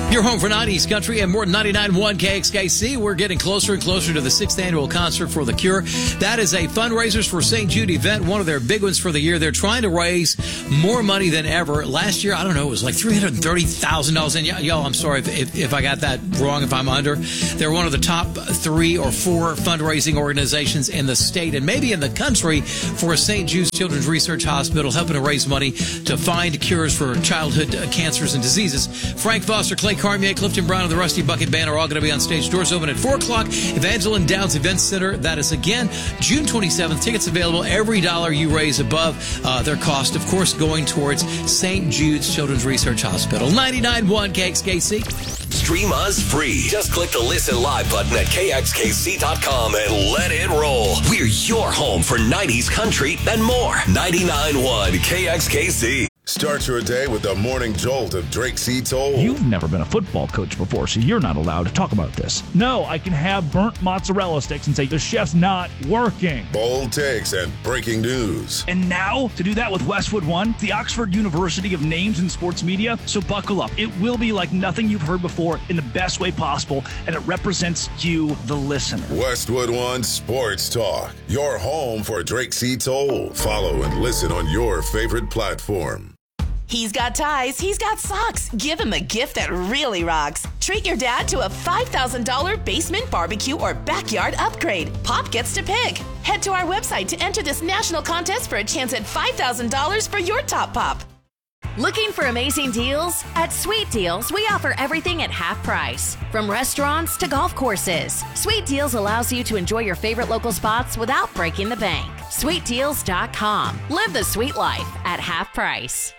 Your home for 90s country and more than 99.1 KXKC. We're getting closer and closer to the 6th annual Concert for the Cure. That is a fundraisers for St. Jude event, one of their big ones for the year. They're trying to raise more money than ever. Last year, I don't know, it was like $330,000. And y'all, I'm sorry if I got that wrong, if I'm under. They're one of the top 3 or 4 fundraising organizations in the state and maybe in the country for St. Jude's Children's Research Hospital, helping to raise money to find cures for childhood cancers and diseases. Frank Foster, Clay Carmier, Clifton Brown, and the Rusty Bucket Band are all going to be on stage. Doors open at 4 o'clock. Evangeline Downs Event Center. That is, again, June 27th. Tickets available. Every dollar you raise above their cost, of course, going towards St. Jude's Children's Research Hospital. 99.1 KXKC. Stream us free. Just click the Listen Live button at KXKC.com and let it roll. We're your home for 90s country and more. 99.1 KXKC. Start your day with the morning jolt of Drake C. Toll. You've never been a football coach before, so you're not allowed to talk about this. No, I can have burnt mozzarella sticks and say the chef's not working. Bold takes and breaking news. And now, to do that with Westwood One, the Oxford University of Names in Sports Media. So buckle up. It will be like nothing you've heard before in the best way possible, and it represents you, the listener. Westwood One Sports Talk. Your home for Drake C. Toll. Follow and listen on your favorite platform. He's got ties, he's got socks. Give him a gift that really rocks. Treat your dad to a $5,000 basement barbecue or backyard upgrade. Pop gets to pick. Head to our website to enter this national contest for a chance at $5,000 for your top pop. Looking for amazing deals? At Sweet Deals, we offer everything at half price. From restaurants to golf courses, Sweet Deals allows you to enjoy your favorite local spots without breaking the bank. SweetDeals.com. Live the sweet life at half price.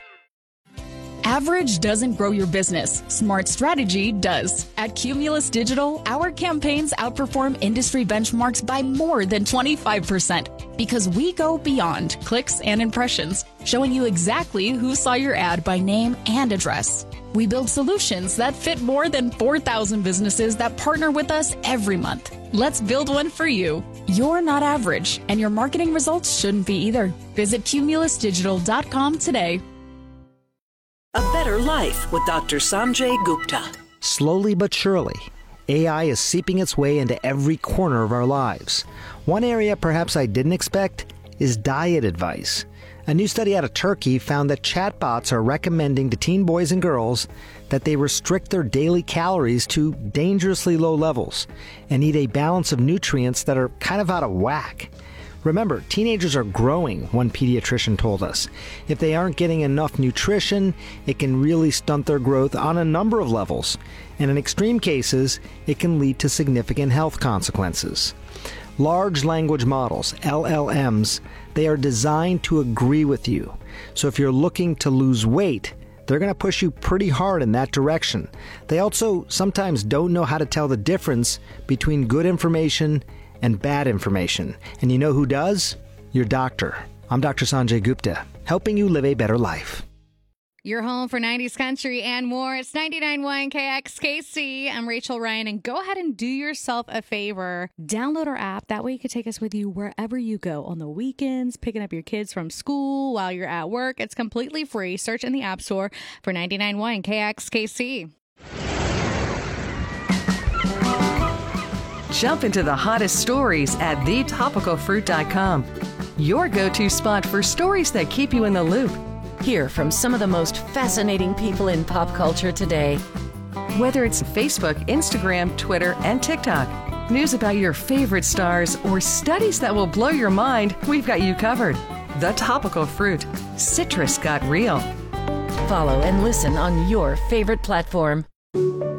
Average doesn't grow your business. Smart strategy does. At Cumulus Digital, our campaigns outperform industry benchmarks by more than 25% because we go beyond clicks and impressions, showing you exactly who saw your ad by name and address. We build solutions that fit more than 4,000 businesses that partner with us every month. Let's build one for you. You're not average, and your marketing results shouldn't be either. Visit cumulusdigital.com today. A Better Life with Dr. Sanjay Gupta. Slowly but surely, AI is seeping its way into every corner of our lives. One area perhaps I didn't expect is diet advice. A new study out of Turkey found that chatbots are recommending to teen boys and girls that they restrict their daily calories to dangerously low levels and eat a balance of nutrients that are kind of out of whack. Remember, teenagers are growing, one pediatrician told us. If they aren't getting enough nutrition, it can really stunt their growth on a number of levels. And in extreme cases, it can lead to significant health consequences. Large language models, LLMs, they are designed to agree with you. So if you're looking to lose weight, they're going to push you pretty hard in that direction. They also sometimes don't know how to tell the difference between good information and bad information. And you know who does? Your doctor. I'm Dr. Sanjay Gupta, helping you live a better life. Your home for 90s country and more. It's 99.1 KXKC. I'm Rachel Ryan, and go ahead and do yourself a favor. Download our app. That way you can take us with you wherever you go. On the weekends, picking up your kids from school, while you're at work. It's completely free. Search in the App Store for 99.1 KXKC. Jump into the hottest stories at thetopicalfruit.com. Your go-to spot for stories that keep you in the loop. Hear from some of the most fascinating people in pop culture today. Whether it's Facebook, Instagram, Twitter, and TikTok, news about your favorite stars, or studies that will blow your mind, we've got you covered. The Topical Fruit. Citrus got real. Follow and listen on your favorite platform.